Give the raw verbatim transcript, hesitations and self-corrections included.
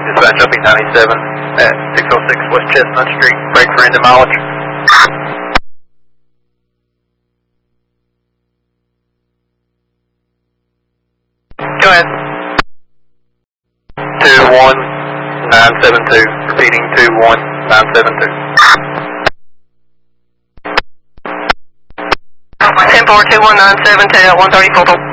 dispatch up ninety-seven at six oh six West Chestnut Street, break for engine mileage. Go ahead. two one nine seven two, repeating two one nine seven two. ten four two one nine seven two at one thirty total.